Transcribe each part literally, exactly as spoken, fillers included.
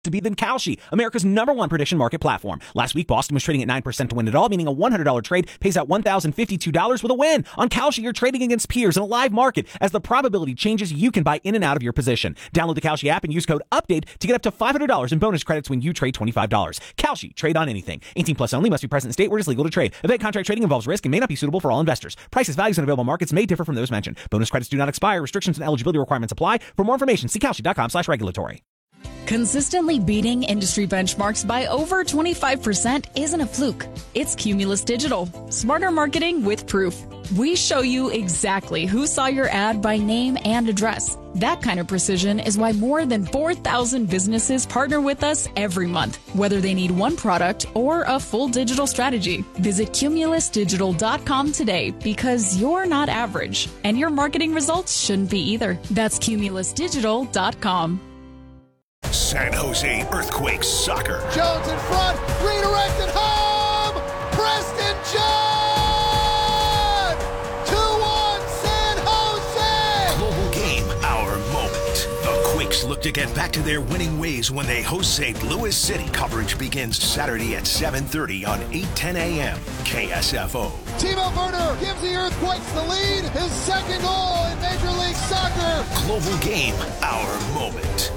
to be than Kalshi, America's number one prediction market platform. Last week, Boston was trading at nine percent to win it all, meaning a one hundred dollars trade pays out one thousand fifty-two dollars with a win. On Kalshi, you're trading against peers in a live market. As the probability changes, you can buy in and out of your position. Download the Kalshi app and use code UPDATE to get up to five hundred dollars in bonus credits when you trade twenty-five dollars. Kalshi, trade on anything. eighteen plus only, must be present in state where it is legal to trade. Event contract trading involves risk and may not be suitable for all investors. Prices, values, and available markets may differ from those mentioned. Bonus credits do not expire. Restrictions and eligibility requirements apply. For more information, see kalshi.com slash regulatory. Consistently beating industry benchmarks by over twenty-five percent isn't a fluke. It's Cumulus Digital. Smarter marketing with proof. We show you exactly who saw your ad by name and address. That kind of precision is why more than four thousand businesses partner with us every month, whether they need one product or a full digital strategy. Visit cumulus digital dot com today because you're not average, and your marketing results shouldn't be either. That's cumulus digital dot com. San Jose Earthquakes soccer. Jones in front, redirected home. Preston John. two one San Jose. Global game, our moment. The Quakes look to get back to their winning ways when they host Saint Louis City. Coverage begins Saturday at seven thirty on eight ten a.m. K S F O. Timo Werner gives the Earthquakes the lead. His second goal in Major League Soccer. Global game, our moment.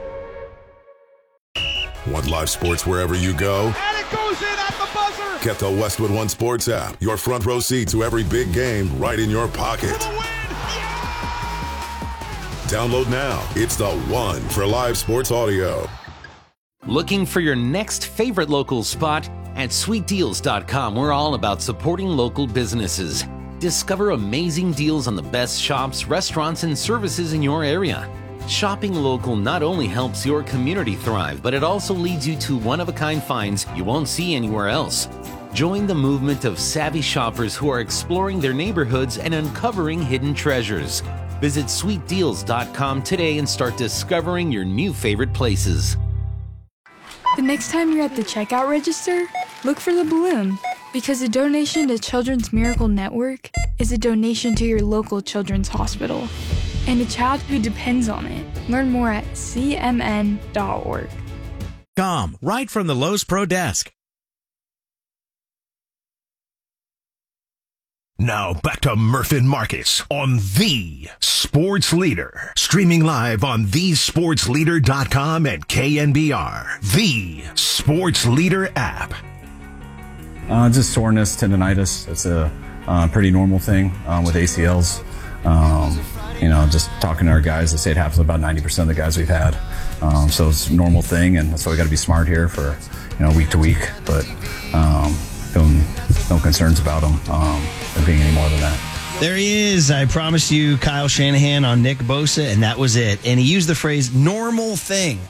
Want live sports wherever you go? And it goes in at the buzzer. Get the Westwood One Sports app. Your front row seat to every big game right in your pocket. For the win. Yeah! Download now. It's the one for live sports audio. Looking for your next favorite local spot? At sweet deals dot com, we're all about supporting local businesses. Discover amazing deals on the best shops, restaurants, and services in your area. Shopping local not only helps your community thrive, but it also leads you to one-of-a-kind finds you won't see anywhere else. Join the movement of savvy shoppers who are exploring their neighborhoods and uncovering hidden treasures. Visit sweet deals dot com today and start discovering your new favorite places. The next time you're at the checkout register, look for the balloon, because a donation to Children's Miracle Network is a donation to your local children's hospital and a child who depends on it. Learn more at c m n dot org. Com, right from the Lowe's Pro Desk. Now back to Murph and Marcus on The Sports Leader. Streaming live on the sports leader dot com and K N B R. The Sports Leader app. Uh, just soreness, tendonitis. It's a uh, pretty normal thing um, with A C Ls. Um, you know, just talking to our guys, they say it happens to about ninety percent of the guys we've had. Um, so it's a normal thing, and that's why we got to be smart here for, you know, week to week. But um, feeling no concerns about them um, there being any more than that. There he is. I promised you Kyle Shanahan on Nick Bosa, and that was it. And he used the phrase normal thing.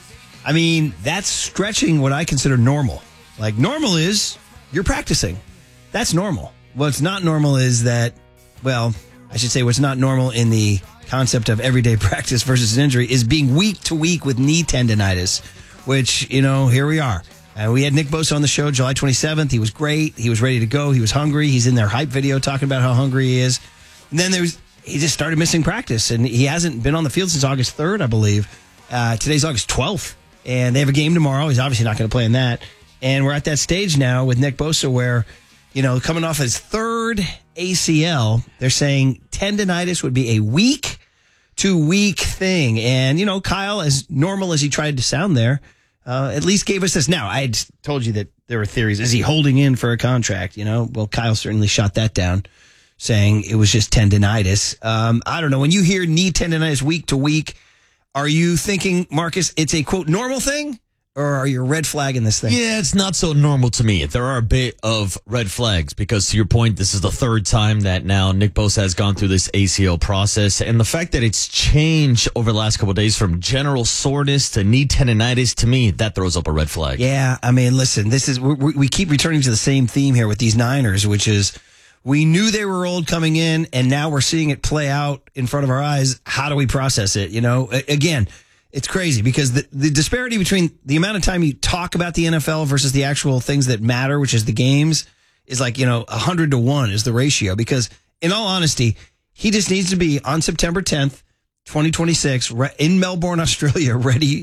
I mean, that's stretching what I consider normal. Like, normal is you're practicing. That's normal. What's not normal is that, well, I should say what's not normal in the concept of everyday practice versus an injury is being week to week with knee tendonitis, which, you know, here we are. Uh, we had Nick Bosa on the show July twenty-seventh. He was great. He was ready to go. He was hungry. He's in their hype video talking about how hungry he is. And then there was, he just started missing practice, and he hasn't been on the field since August third, I believe. Uh, today's August twelfth, and they have a game tomorrow. He's obviously not going to play in that. And we're at that stage now with Nick Bosa where, you know, coming off his third A C L, they're saying tendonitis would be a week to week thing. And, you know, Kyle, as normal as he tried to sound there, uh, at least gave us this. Now, I had told you that there were theories. Is he holding in for a contract? You know, well, Kyle certainly shot that down, saying it was just tendonitis. Um, I don't know. When you hear knee tendonitis week to week, are you thinking, Marcus, it's a, quote, normal thing? Or are you red flagging this thing? Yeah, it's not so normal to me. There are a bit of red flags because, to your point, this is the third time that now Nick Bosa has gone through this A C L process. And the fact that it's changed over the last couple of days from general soreness to knee tendonitis, to me, that throws up a red flag. Yeah, I mean, listen, this is we, we keep returning to the same theme here with these Niners, which is we knew they were old coming in, and now we're seeing it play out in front of our eyes. How do we process it? You know, again, it's crazy because the, the disparity between the amount of time you talk about the N F L versus the actual things that matter, which is the games, is like, you know, one hundred to one is the ratio. Because in all honesty, he just needs to be on September tenth, twenty twenty-six, in Melbourne, Australia, ready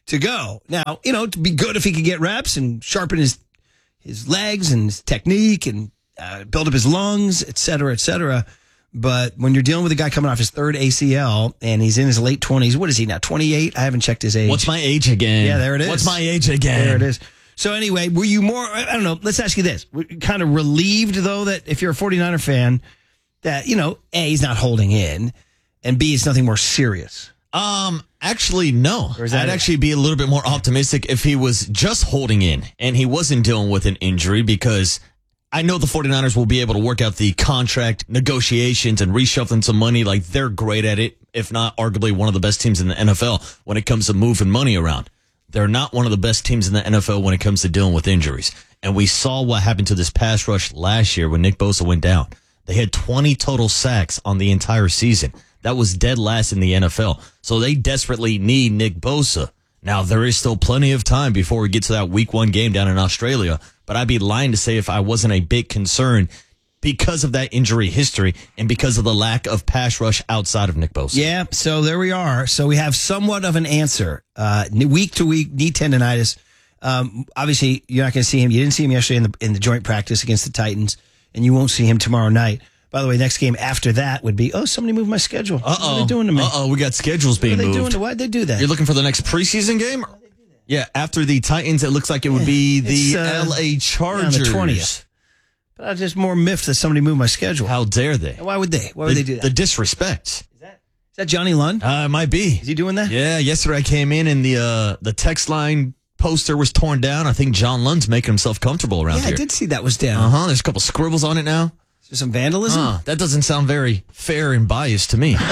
to go. Now, you know, to be good if he could get reps and sharpen his his legs and his technique and uh, build up his lungs, et cetera, et cetera. But when you're dealing with a guy coming off his third A C L and he's in his late twenties, what is he now, twenty-eight? I haven't checked his age. What's my age again? Yeah, there it is. What's my age again? There it is. So anyway, were you more, I don't know, let's ask you this. Were you kind of relieved, though, that if you're a 49er fan, that, you know, A, he's not holding in, and B, it's nothing more serious? Um, actually, no. Or is that I'd it? actually be a little bit more optimistic if he was just holding in and he wasn't dealing with an injury, because I know the 49ers will be able to work out the contract negotiations and reshuffling some money. Like, they're great at it, if not arguably one of the best teams in the N F L when it comes to moving money around. They're not one of the best teams in the N F L when it comes to dealing with injuries. And we saw what happened to this pass rush last year when Nick Bosa went down. They had twenty total sacks on the entire season. That was dead last in the N F L. So they desperately need Nick Bosa. Now, there is still plenty of time before we get to that week one game down in Australia, but I'd be lying to say if I wasn't a bit concerned because of that injury history and because of the lack of pass rush outside of Nick Bosa. Yeah, so there we are. So we have somewhat of an answer. Uh, week to week, knee tendonitis. Um, obviously, you're not going to see him. You didn't see him yesterday in the in the joint practice against the Titans, and you won't see him tomorrow night. By the way, next game after that would be, oh, somebody moved my schedule. Uh-oh. What are they doing to me? Uh-oh, we got schedules being what are they moved. Doing? Why'd they do that? You're looking for the next preseason game? Yeah, after the Titans, it looks like it would be the uh, L A Chargers. Yeah, on the twentieth. But I was just more miffed that somebody moved my schedule. How dare they? Why would they? Why would the, they do that? The disrespect. Is that, is that Johnny Lund? Uh, it might be. Is he doing that? Yeah, yesterday I came in and the uh, the text line poster was torn down. I think John Lund's making himself comfortable around yeah, here. I did see that was down. Uh-huh. There's a couple scribbles on it now. Is there some vandalism? Uh, that doesn't sound very fair and biased to me. Is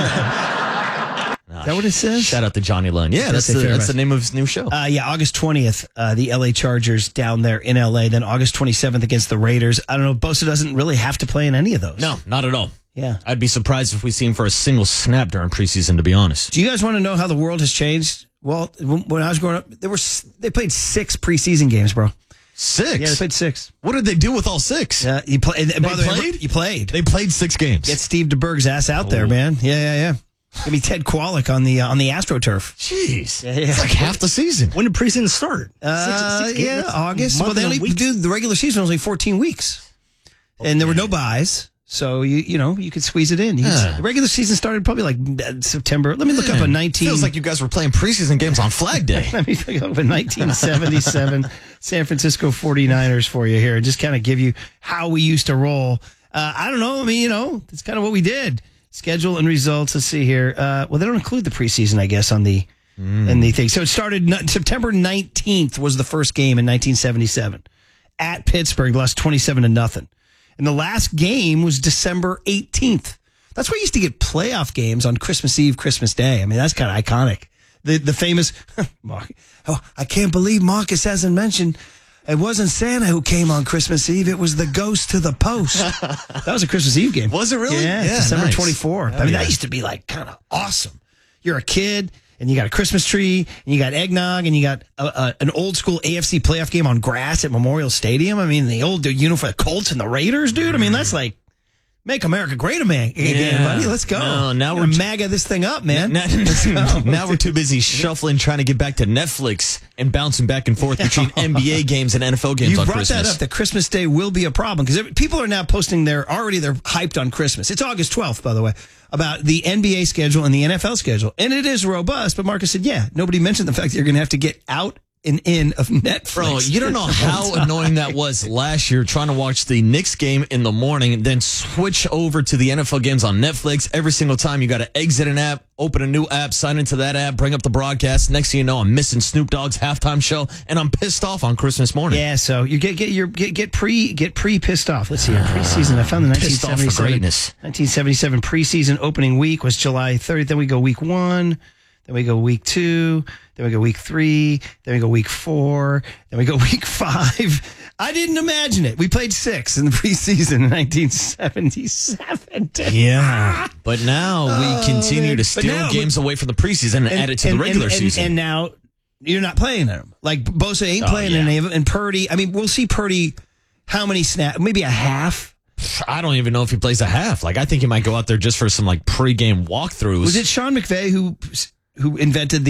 that what it says? Shout out to Johnny Lund. Yeah, that's, the, that's the name of his new show. Uh, yeah, August twentieth, uh, the L A Chargers down there in L A. Then August twenty-seventh against the Raiders. I don't know. Bosa doesn't really have to play in any of those. No, not at all. Yeah. I'd be surprised if we see him for a single snap during preseason, to be honest. Do you guys want to know how the world has changed? Well, when I was growing up, there were they played six preseason games, bro. Six? Yeah, they played six. What did they do with all six? Yeah, you play, they by the played? Way, you played. They played six games. Get Steve DeBerg's ass out there, man. Yeah, yeah, yeah. Give me Ted Kwolek on the uh, on the AstroTurf. Jeez, yeah, yeah. It's like half the season. When did preseason start? Uh, six, six yeah, games? August. Well, they only do the regular season was only fourteen weeks, okay. And there were no buys, so you you know you could squeeze it in. You could, Yeah. The regular season started probably like uh, September. Let me look Man, up a nineteen. Feels like you guys were playing preseason games on Flag Day. Let me look up a nineteen seventy-seven San Francisco forty-niners for you here, and just kind of give you how we used to roll. Uh, I don't know. I mean, you know, that's kind of what we did. Schedule and results. Let's see here. Uh, well, they don't include the preseason, I guess, on the mm. in the thing. So it started September nineteenth was the first game in nineteen seventy-seven at Pittsburgh. Lost twenty-seven to nothing. And the last game was December eighteenth. That's where you used to get playoff games on Christmas Eve, Christmas Day. I mean, that's kind of iconic. The the famous. Oh, I can't believe Marcus hasn't mentioned. It wasn't Santa who came on Christmas Eve. It was the ghost to the post. That was a Christmas Eve game. Was it really? Yeah, Yeah, December nice. twenty-fourth. Oh, I mean, yeah. that used to be like kind of awesome. You're a kid and you got a Christmas tree and you got eggnog and you got a, a, an old school A F C playoff game on grass at Memorial Stadium. I mean, the old uniform, the Colts and the Raiders, dude. I mean, that's like make America great again, Yeah. buddy. Let's go. No, now We're we're gonna MAGA this thing up, man. Now, now we're too busy shuffling, trying to get back to Netflix and bouncing back and forth between N B A games and N F L games You on brought Christmas. that up. That Christmas Day will be a problem because people are now posting their already they're hyped on Christmas. It's August twelfth, by the way, about the N B A schedule and the N F L schedule, and it is robust. But Marcus said, "Yeah, nobody mentioned the fact that you're going to have to get out and in of Netflix." Bro, you don't know how annoying that was last year trying to watch the Knicks game in the morning and then switch over to the N F L games on Netflix. Every single time you got to exit an app, open a new app, sign into that app, bring up the broadcast. Next thing you know, I'm missing Snoop Dogg's halftime show and I'm pissed off on Christmas morning. Yeah, so you get get your get get pre get pre pissed off. Let's see here. Preseason. I found the nineteen Pissed off for seventy-seven greatness. nineteen seventy-seven preseason opening week was July thirtieth. Then we go week one. Then we go week two. Then we go week three. Then we go week four. Then we go week five. I didn't imagine it. We played six in the preseason in nineteen seventy-seven. Yeah, but now Oh, we continue man. to But steal now- games away from the preseason and, add it to and- the regular and- and- season. And now you're not playing them. Like Bosa ain't Oh, playing yeah. any of them. And Purdy, I mean, we'll see Purdy how many snaps? Maybe a half. I don't even know if he plays a half. Like, I think he might go out there just for some like pregame walkthroughs. Was it Sean McVay who who invented the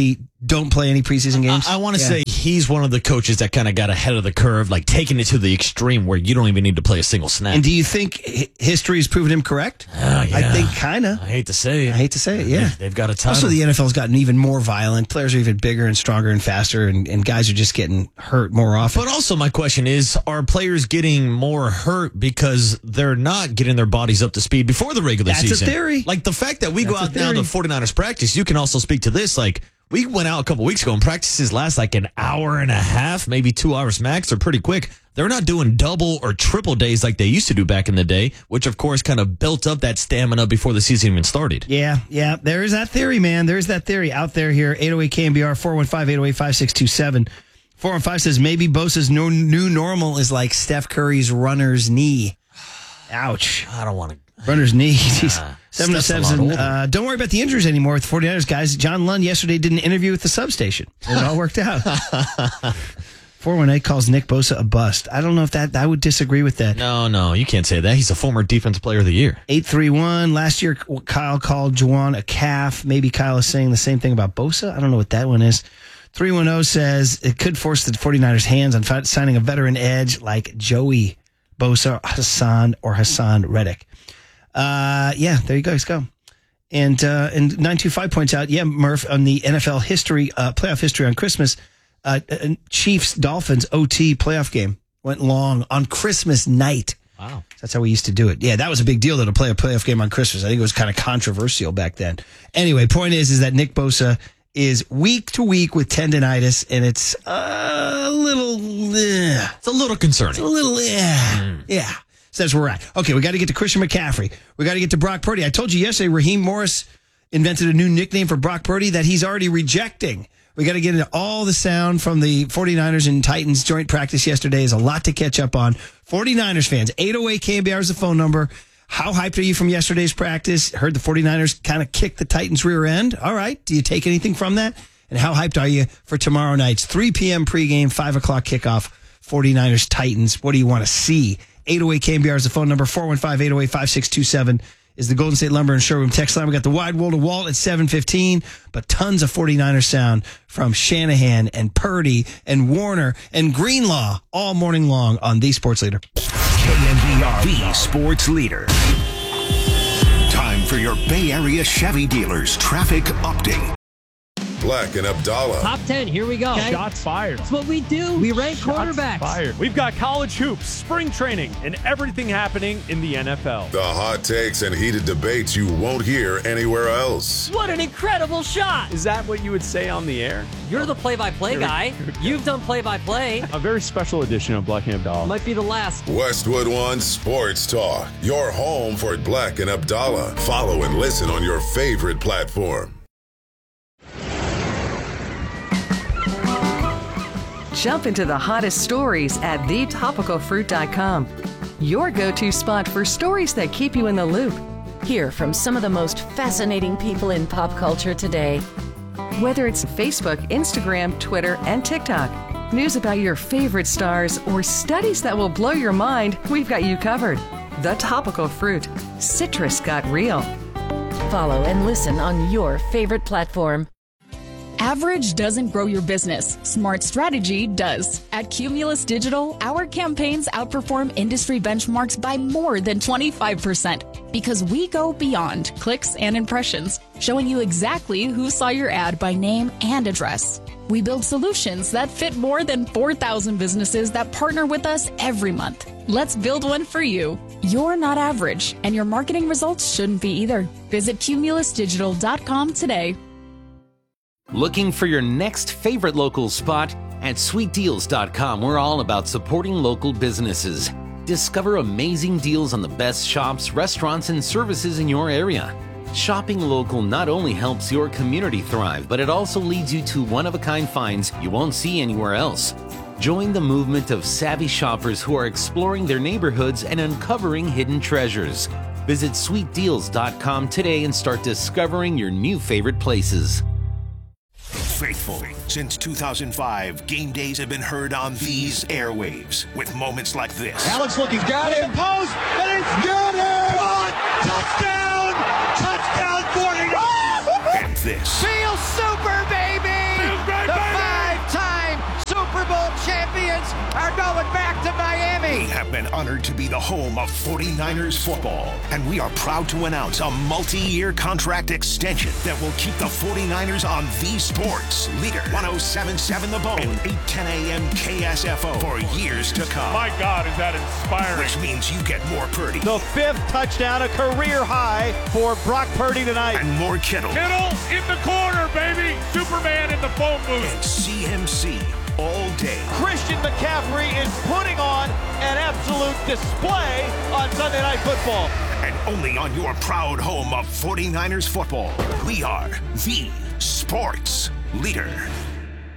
don't play any preseason games. I, I want to Yeah. say he's one of the coaches that kind of got ahead of the curve, like taking it to the extreme where you don't even need to play a single snap. And do you think hi- history has proven him correct? Oh, yeah. I think kind of. I hate to say it. I hate to say it, yeah. They've, they've got a title. Also, the N F L's gotten even more violent. Players are even bigger and stronger and faster, and, and guys are just getting hurt more often. But also, my question is, are players getting more hurt because they're not getting their bodies up to speed before the regular That's a season? theory. Like, the fact that we That's go a out now theory. to forty-niners practice, you can also speak to this. Like, we went out a couple weeks ago, and practices last like an hour and a half, maybe two hours max. They're pretty quick. They're not doing double or triple days like they used to do back in the day, which, of course, kind of built up that stamina before the season even started. Yeah, yeah. There is that theory, man. There is that theory out there here. eight oh eight K N B R, four one five, eight oh eight, five six two seven. four one five says maybe Bosa's no, new normal is like Steph Curry's runner's knee. Ouch. I don't want to. Runner's knee. Jeez. Nah, seven to Steph's a lot seven. older. Uh, don't worry about the injuries anymore with the forty-niners, guys. John Lund yesterday did an interview with the substation. And it all worked out. four one eight calls Nick Bosa a bust. I don't know if that, I would disagree with that. No, no, you can't say that. He's a former defensive player of the year. eight three one. Last year, Kyle called Juwan a calf. Maybe Kyle is saying the same thing about Bosa. I don't know what that one is. three one zero says it could force the forty-niners' hands on fi- signing a veteran edge like Joey Bosa, Hassan, or Hassan Reddick. Uh, yeah, there you go. Let's go. And uh, and nine two five points out, yeah, Murph, on the N F L history, uh, playoff history on Christmas, uh, uh, Chiefs Dolphins O T playoff game went long on Christmas night. Wow. That's how we used to do it. Yeah, that was a big deal, though, to play a playoff game on Christmas. I think it was kind of controversial back then. Anyway, point is, is that Nick Bosa is week to week with tendonitis, and it's a little, uh, It's a little concerning. it's a little, yeah, Mm. yeah. So that's where we're at. Okay, we got to get to Christian McCaffrey. We got to get to Brock Purdy. I told you yesterday, Raheem Morris invented a new nickname for Brock Purdy that he's already rejecting. We got to get into all the sound from the forty-niners and Titans joint practice yesterday. There's a lot to catch up on. forty-niners fans, eight oh eight K N B R is the phone number. How hyped are you from yesterday's practice? Heard the forty-niners kind of kick the Titans' rear end. All right. Do you take anything from that? And how hyped are you for tomorrow night's three p.m. pregame, five o'clock kickoff, forty-niners Titans? What do you want to see? eight oh eight K N B R is the phone number. four one five, eight oh eight, five six two seven is the Golden State Lumber and Showroom text line. We got the wide wall to Walt at seven fifteen, but tons of forty-niners sound from Shanahan and Purdy and Warner and Greenlaw all morning long on The Sports Leader. K N B R, the sports leader. Time for your Bay Area Chevy dealers traffic update. Black and Abdallah. Top ten, here we go. Shots fired. That's what we do. We rank Shots quarterbacks. fired. We've got college hoops, spring training, and everything happening in the N F L. The hot takes and heated debates you won't hear anywhere else. What an incredible shot. Is that what you would say on the air? You're the play-by-play guy. You've done play-by-play. A very special edition of Black and Abdallah. Might be the last. Westwood One Sports Talk. Your home for Black and Abdallah. Follow and listen on your favorite platform. Jump into the hottest stories at the topical fruit dot com. Your go-to spot for stories that keep you in the loop. Hear from some of the most fascinating people in pop culture today. Whether it's Facebook, Instagram, Twitter, and TikTok, news about your favorite stars, or studies that will blow your mind, we've got you covered. The Topical Fruit. Citrus got real. Follow and listen on your favorite platform. Average doesn't grow your business. Smart strategy does. At Cumulus Digital, our campaigns outperform industry benchmarks by more than twenty-five percent because we go beyond clicks and impressions, showing you exactly who saw your ad by name and address. We build solutions that fit more than four thousand businesses that partner with us every month. Let's build one for you. You're not average, and your marketing results shouldn't be either. Visit cumulus digital dot com today. Looking for your next favorite local spot? At sweet deals dot com, we're all about supporting local businesses. Discover amazing deals on the best shops, restaurants, and services in your area. Shopping local not only helps your community thrive, but it also leads you to one-of-a-kind finds you won't see anywhere else. Join the movement of savvy shoppers who are exploring their neighborhoods and uncovering hidden treasures. Visit sweet deals dot com today and start discovering your new favorite places. Faithful. Since two thousand five, game days have been heard on these airwaves with moments like this. Alex looking, got him, post, and it's got him! Touchdown! Touchdown forty-nine! And this. Feel super, baby! Giants are going back to Miami. We have been honored to be the home of forty-niners football, and we are proud to announce a multi-year contract extension that will keep the forty-niners on the sports leader. one oh seven point seven The Bone, eight ten a.m. K S F O for years to come. My God, is that inspiring. Which means you get more Purdy. The fifth touchdown, a career high for Brock Purdy tonight. And more Kittle. Kittle in the corner, baby. Superman in the phone booth. And C M C all day. Christian McCaffrey is putting on an absolute display on Sunday Night Football. And only on your proud home of forty-niners football, we are the sports leader.